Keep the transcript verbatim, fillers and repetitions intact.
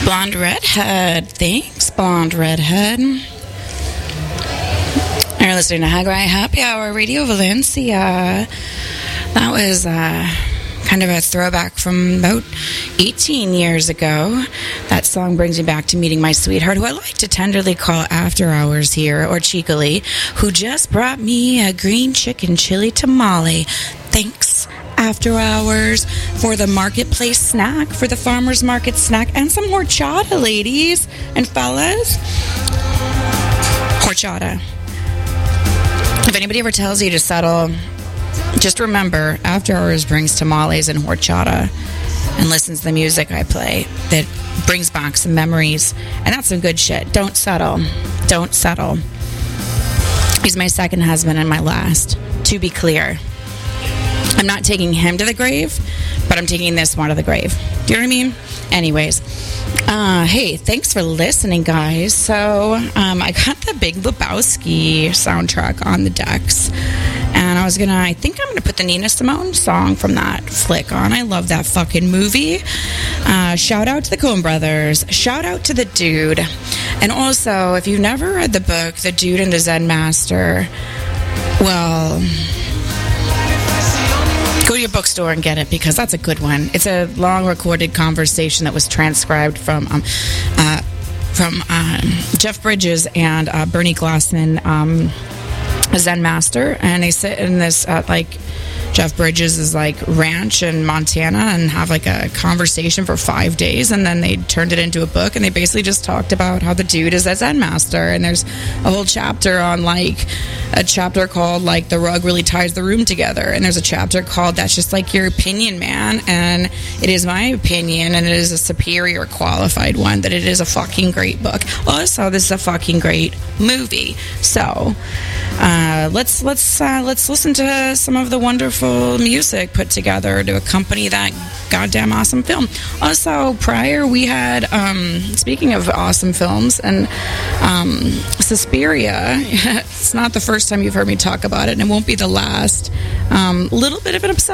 Blonde Redhead. Thanks, Blonde Redhead. You're listening to Hagrai Happy Hour, Radio Valencia. That was uh, kind of a throwback from about eighteen years ago. That song brings me back to meeting my sweetheart, who I like to tenderly call After Hours here, or cheekily, who just brought me a green chicken chili tamale. Thanks, After Hours, for the marketplace snack, for the farmer's market snack, and some horchata, ladies and fellas. Horchata. If anybody ever tells you to settle, just remember, After Hours brings tamales and horchata and listens to the music I play that brings back some memories. And that's some good shit. Don't settle. Don't settle. He's my second husband and my last, to be clear. I'm not taking him to the grave, but I'm taking this one to the grave. Do you know what I mean? Anyways, uh, hey, thanks for listening, guys. So um, I got the Big Lebowski soundtrack on the decks, and I was gonna, I think I'm gonna put the Nina Simone song from that flick on. I love that fucking movie. Uh, shout out to the Coen Brothers. Shout out to the Dude. And also, if you've never read the book, The Dude and the Zen Master, well, go to your bookstore and get it, because that's a good one. It's a long recorded conversation that was transcribed from um, uh, from um, Jeff Bridges and uh, Bernie Glassman, um, a Zen master, and they sit in this uh, like Jeff Bridges' like ranch in Montana and have like a conversation for five days, and then they turned it into a book, and they basically just talked about how the dude is a Zen master. And there's a whole chapter on like a chapter called like The Rug Really Ties the Room Together, and there's a chapter called That's Just Like Your Opinion, Man. And it is my opinion, and it is a superior qualified one, that it is a fucking great book. Also, this is a fucking great movie. So uh, let's let's uh, let's listen to some of the wonderful music put together to accompany that goddamn awesome film. Also, prior we had, um, speaking of awesome films, and um, Suspiria. It's not the first time you've heard me talk about it, and it won't be the last. Um, little bit of an obsession